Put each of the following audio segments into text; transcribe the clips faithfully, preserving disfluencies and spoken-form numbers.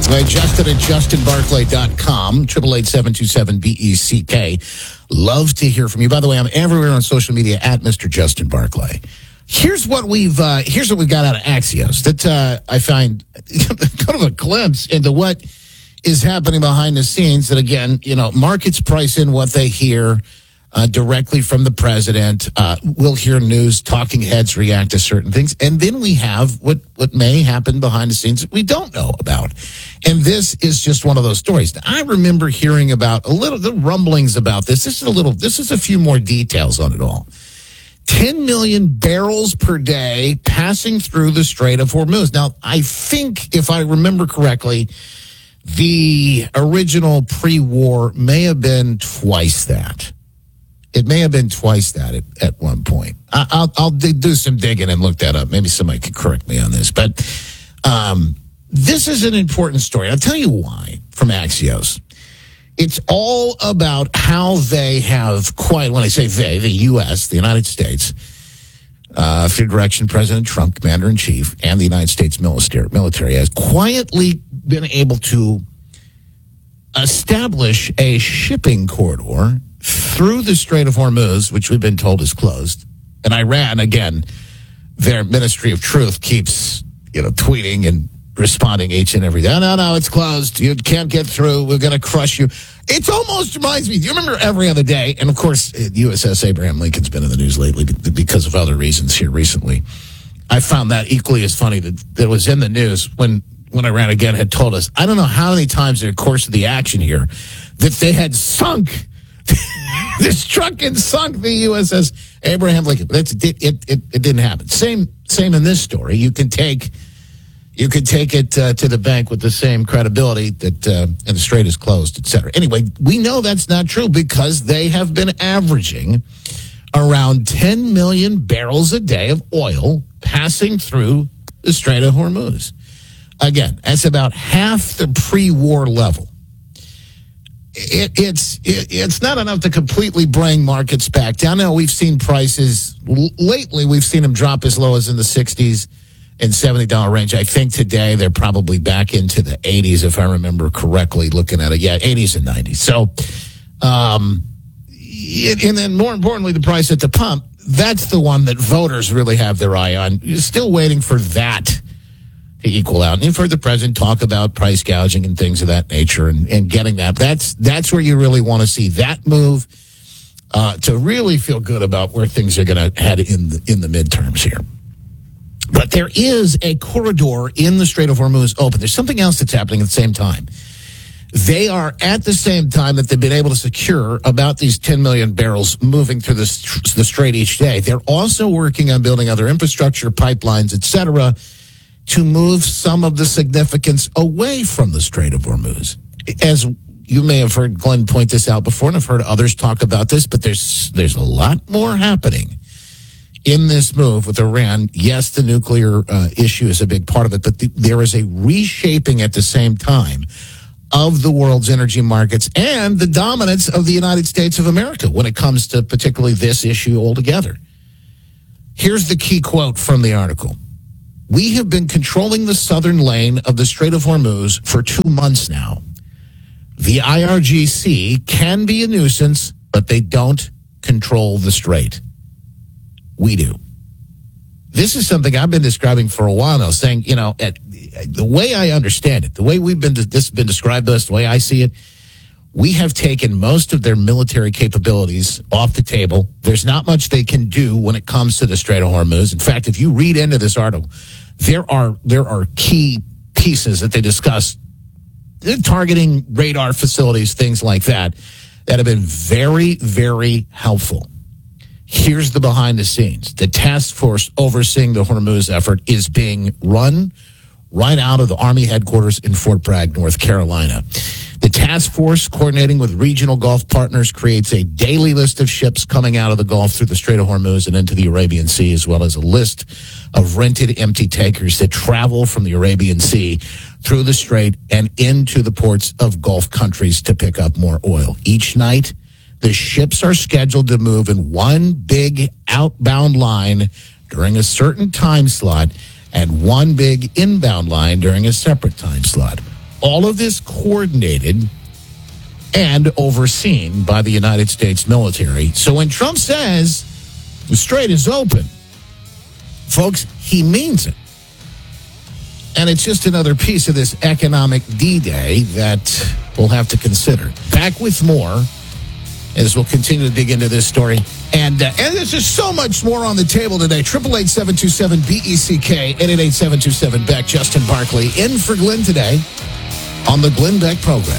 Uh, Justin at justin barclay dot com, eight eight eight, seven two seven, B E C K. Love to hear from you. By the way, I'm everywhere on social media at Mister Justin Barclay. Here's what we've uh, here's what we got out of Axios that uh, I find kind of a glimpse into what is happening behind the scenes. That again, you know, markets price in what they hear uh, directly from the president. Uh, we'll hear news, talking heads react to certain things, and then we have what what may happen behind the scenes that we don't know about. And this is just one of those stories. Now, I remember hearing about a little the rumblings about this. This is a little. This is a few more details on it all. ten million barrels per day passing through the Strait of Hormuz. Now, I think, if I remember correctly, the original pre-war may have been twice that. It may have been twice that at, at one point. I, I'll, I'll do some digging and look that up. Maybe somebody can correct me on this. But um, this is an important story. I'll tell you why from Axios. It's all about how they have quite, when I say they, the U S, the United States, uh, through direction President Trump, Commander-in-Chief, and the United States military, military has quietly been able to establish a shipping corridor through the Strait of Hormuz, which we've been told is closed. And Iran, again, their Ministry of Truth keeps, you know, tweeting and responding each and every day. No, no, no, it's closed. You can't get through. We're going to crush you. It almost reminds me. Do you remember every other day? And of course, U S S Abraham Lincoln's been in the news lately because of other reasons here recently. I found that equally as funny that, that it was in the news when, when Iran again had told us, I don't know how many times in the course of the action here, that they had sunk this truck and sunk the U S S Abraham Lincoln. That's, it, it, it, it didn't happen. Same, same in this story. You can take You could take it uh, to the bank with the same credibility that uh, and the strait is closed, et cetera. Anyway, we know that's not true because they have been averaging around ten million barrels a day of oil passing through the Strait of Hormuz. Again, that's about half the pre-war level. It, it's it, it's not enough to completely bring markets back down. Now, we've seen prices, l- lately we've seen them drop as low as in the sixties and seventy dollars range. I think today they're probably back into the eighties, if I remember correctly, looking at it. Yeah, eighties and nineties. So, um, it, and then more importantly, the price at the pump, that's the one that voters really have their eye on. You're still waiting for that to equal out. And you've heard the president talk about price gouging and things of that nature and, and getting that. That's, that's where you really want to see that move uh, to really feel good about where things are going to head in the, in the midterms here. But there is a corridor in the Strait of Hormuz open. There's something else that's happening at the same time. They are, at the same time that they've been able to secure about these ten million barrels moving through the, the strait each day, they're also working on building other infrastructure, pipelines, et cetera, to move some of the significance away from the Strait of Hormuz. As you may have heard Glenn point this out before, and I've heard others talk about this, but there's there's a lot more happening in this move with Iran. Yes, the nuclear uh, issue is a big part of it, but the, there is a reshaping at the same time of the world's energy markets and the dominance of the United States of America when it comes to particularly this issue altogether. Here's the key quote from the article. We have been controlling the southern lane of the Strait of Hormuz for two months now. The I R G C can be a nuisance, but they don't control the strait. We do. This is something I've been describing for a while now, saying, you know, at, the way I understand it, the way we've been, this has been described to us, the way I see it, we have taken most of their military capabilities off the table. There's not much they can do when it comes to the Strait of Hormuz. In fact, if you read into this article, there are there are key pieces that they discuss, targeting radar facilities, things like that, that have been very, very helpful. Here's the behind the scenes. The task force overseeing the Hormuz effort is being run right out of the Army headquarters in Fort Bragg, North Carolina. The task force, coordinating with regional Gulf partners, creates a daily list of ships coming out of the Gulf through the Strait of Hormuz and into the Arabian Sea, as well as a list of rented empty tankers that travel from the Arabian Sea through the Strait and into the ports of Gulf countries to pick up more oil. Each night, the ships are scheduled to move in one big outbound line during a certain time slot and one big inbound line during a separate time slot. All of this coordinated and overseen by the United States military. So when Trump says the strait is open, folks, he means it. And it's just another piece of this economic D-Day that we'll have to consider. Back with more as we'll continue to dig into this story. And uh, and there's just so much more on the table today. eight eight eight, seven two seven, B E C K, eight eight eight, seven two seven, Beck. Justin Barkley in for Glenn today on the Glenn Beck program.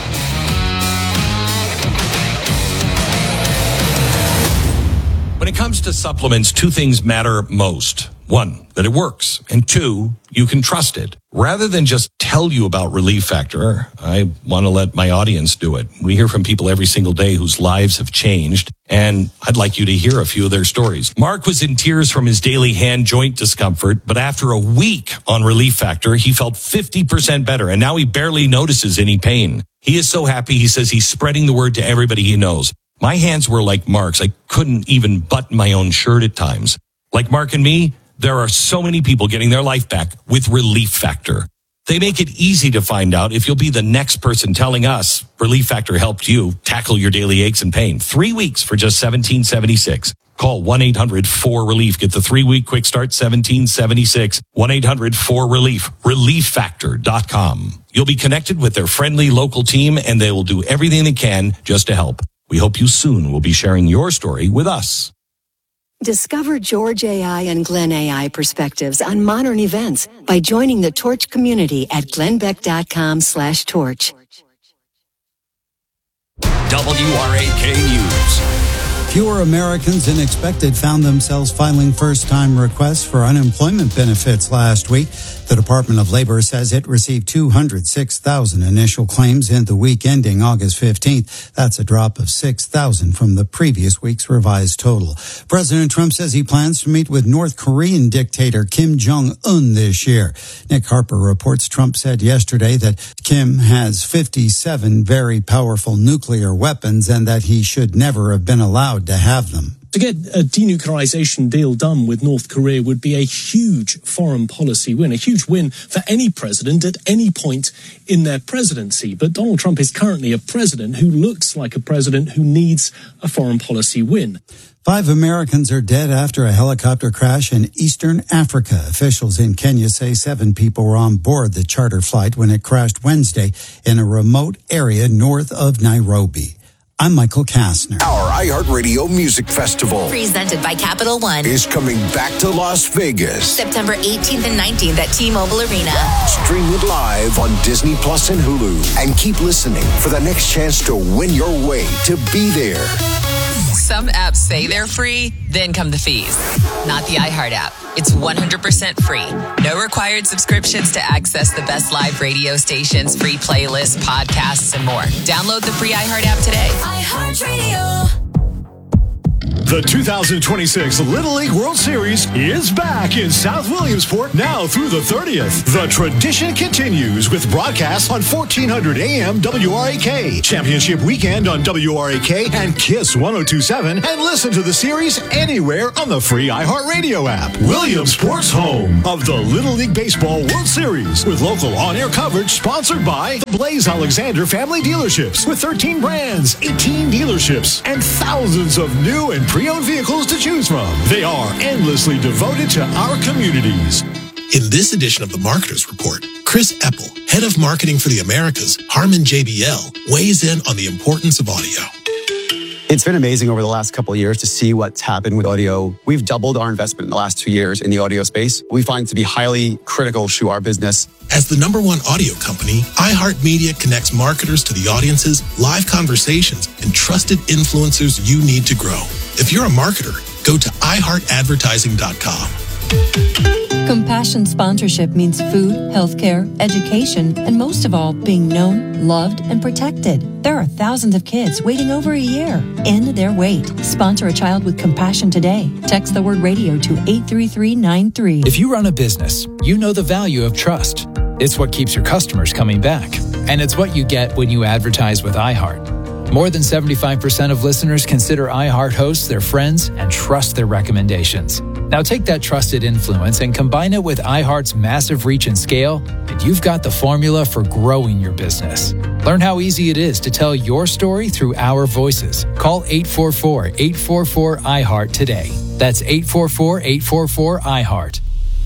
When it comes to supplements, two things matter most. One, that it works. And two, you can trust it. Rather than just tell you about Relief Factor, I want to let my audience do it. We hear from people every single day whose lives have changed, and I'd like you to hear a few of their stories. Mark was in tears from his daily hand joint discomfort, but after a week on Relief Factor, he felt fifty percent better, and now he barely notices any pain. He is so happy, he says he's spreading the word to everybody he knows. My hands were like Mark's. I couldn't even button my own shirt at times. Like Mark and me, there are so many people getting their life back with Relief Factor. They make it easy to find out if you'll be the next person telling us Relief Factor helped you tackle your daily aches and pain. Three weeks for just seventeen seventy-six. Call one eight hundred four relief. Get the three-week quick start, seventeen seventy-six. one eight hundred four relief. relief factor dot com. You'll be connected with their friendly local team, and they will do everything they can just to help. We hope you soon will be sharing your story with us. Discover George A I and Glenn A I perspectives on modern events by joining the Torch community at glennbeck.com slash torch. W R A K News. Fewer Americans than expected found themselves filing first-time requests for unemployment benefits last week. The Department of Labor says it received two hundred six thousand initial claims in the week ending August fifteenth. That's a drop of six thousand from the previous week's revised total. President Trump says he plans to meet with North Korean dictator Kim Jong-un this year. Nick Harper reports Trump said yesterday that Kim has fifty-seven very powerful nuclear weapons and that he should never have been allowed to have them. To get a denuclearization deal done with North Korea would be a huge foreign policy win, a huge win for any president at any point in their presidency. But Donald Trump is currently a president who looks like a president who needs a foreign policy win. Five Americans are dead after a helicopter crash in eastern Africa. Officials in Kenya say seven people were on board the charter flight when it crashed Wednesday in a remote area north of Nairobi. I'm Michael Kastner. Our iHeartRadio Music Festival, presented by Capital One, is coming back to Las Vegas. September eighteenth and nineteenth at T-Mobile Arena. Stream it live on Disney Plus and Hulu. And keep listening for the next chance to win your way to be there. Some apps say they're free, then come the fees. Not the iHeart app. It's one hundred percent free. No required subscriptions to access the best live radio stations, free playlists, podcasts, and more. Download the free iHeart app today. iHeartRadio. The two thousand twenty-six Little League World Series is back in South Williamsport now through the thirtieth. The tradition continues with broadcasts on fourteen hundred A M W R A K, Championship Weekend on W R A K and KISS one oh two point seven, and listen to the series anywhere on the free iHeartRadio app. Williamsport's home of the Little League Baseball World Series with local on-air coverage sponsored by the Blaze Alexander Family Dealerships with thirteen brands, eighteen dealerships, and thousands of new and pre-owned vehicles to choose from. They are endlessly devoted to our communities. In this edition of the Marketers Report, Chris Eppel, head of marketing for the Americas, Harman J B L, weighs in on the importance of audio. It's been amazing over the last couple of years to see what's happened with audio. We've doubled our investment in the last two years in the audio space. We find it to be highly critical to our business. As the number one audio company, iHeartMedia connects marketers to the audiences, live conversations, and trusted influencers you need to grow. If you're a marketer, go to i heart advertising dot com. Compassion sponsorship means food, healthcare, education, and most of all, being known, loved, and protected. There are thousands of kids waiting over a year. End their wait. Sponsor a child with compassion today. Text the word radio to eight three three nine three. If you run a business, you know the value of trust. It's what keeps your customers coming back. And it's what you get when you advertise with iHeart. More than seventy-five percent of listeners consider iHeart hosts their friends and trust their recommendations. Now take that trusted influence and combine it with iHeart's massive reach and scale, and you've got the formula for growing your business. Learn how easy it is to tell your story through our voices. Call eight four four, eight four four, I heart today. That's eight four four, eight four four, I heart.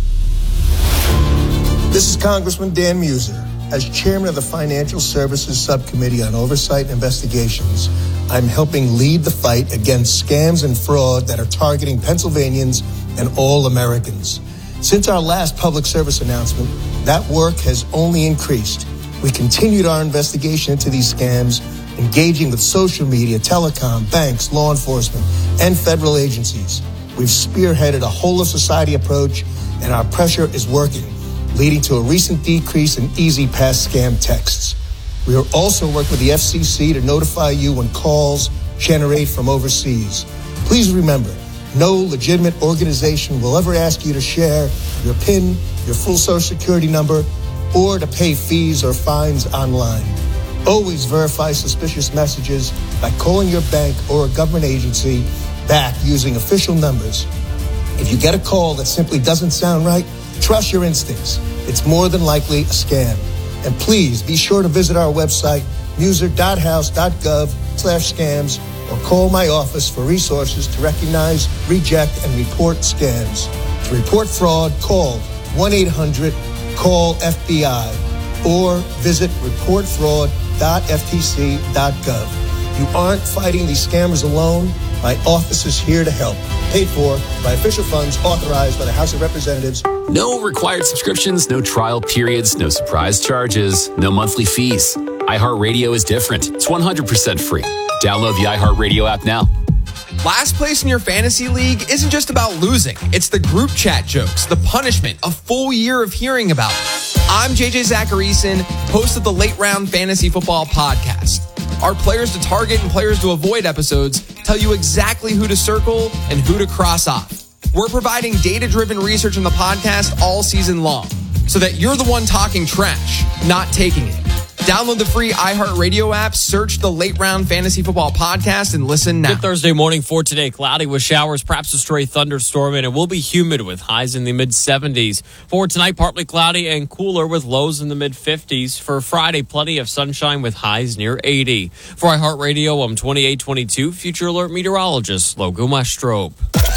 This is Congressman Dan Muser. As chairman of the Financial Services Subcommittee on Oversight and Investigations, I'm helping lead the fight against scams and fraud that are targeting Pennsylvanians and all Americans. Since our last public service announcement, that work has only increased. We continued our investigation into these scams, engaging with social media, telecom, banks, law enforcement, and federal agencies. We've spearheaded a whole-of-society approach, and our pressure is working, leading to a recent decrease in Easy Pass scam texts. We are also working with the F C C to notify you when calls generate from overseas. Please remember, no legitimate organization will ever ask you to share your PIN, your full social security number, or to pay fees or fines online. Always verify suspicious messages by calling your bank or a government agency back using official numbers. If you get a call that simply doesn't sound right, trust your instincts. It's more than likely a scam. And please be sure to visit our website, muser.house.gov slash scams, or call my office for resources to recognize, reject, and report scams. To report fraud, call one eight hundred call F B I or visit report fraud dot f t c dot gov. You aren't fighting these scammers alone. My office is here to help. Paid for by official funds authorized by the House of Representatives. No required subscriptions, no trial periods, no surprise charges, no monthly fees. iHeartRadio is different. It's one hundred percent free. Download the iHeartRadio app now. Last place in your fantasy league isn't just about losing. It's the group chat jokes, the punishment, a full year of hearing about it. I'm J J Zacharyson, host of the Late Round Fantasy Football Podcast. Our players to target and players to avoid episodes tell you exactly who to circle and who to cross off. We're providing data-driven research in the podcast all season long so that you're the one talking trash, not taking it. Download the free iHeartRadio app, search the Late Round Fantasy Football Podcast, and listen now. Good Thursday morning for today. Cloudy with showers, perhaps a stray thunderstorm, and it will be humid with highs in the mid-seventies. For tonight, partly cloudy and cooler with lows in the mid-fifties. For Friday, plenty of sunshine with highs near eighty. For iHeartRadio, I'm twenty-eight twenty-two Future Alert meteorologist Logan Westrope.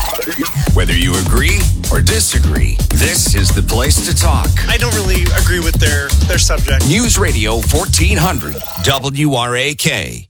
Whether you agree or disagree, this is the place to talk. I don't really agree with their, their subject. News Radio fourteen hundred W R A K.